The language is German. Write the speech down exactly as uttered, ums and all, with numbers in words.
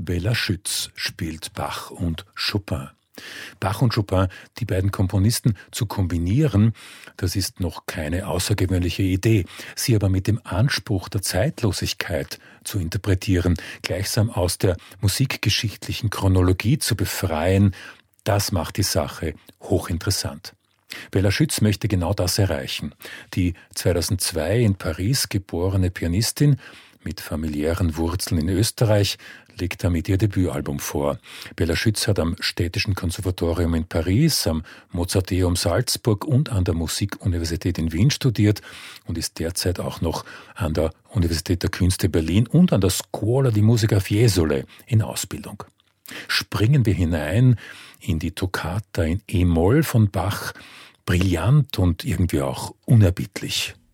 Béla Schütz spielt Bach und Chopin. Bach und Chopin, die beiden Komponisten, zu kombinieren, das ist noch keine außergewöhnliche Idee. Sie aber mit dem Anspruch der Zeitlosigkeit zu interpretieren, gleichsam aus der musikgeschichtlichen Chronologie zu befreien, das macht die Sache hochinteressant. Béla Schütz möchte genau das erreichen. Die zweitausendzwei in Paris geborene Pianistin mit familiären Wurzeln in Österreich legt damit ihr Debütalbum vor. Béla Schütz hat am Städtischen Konservatorium in Paris, am Mozarteum Salzburg und an der Musikuniversität in Wien studiert und ist derzeit auch noch an der Universität der Künste Berlin und an der Scuola di Musica Fiesole in Ausbildung. Springen wir hinein in die Toccata in E-Moll von Bach, brillant und irgendwie auch unerbittlich.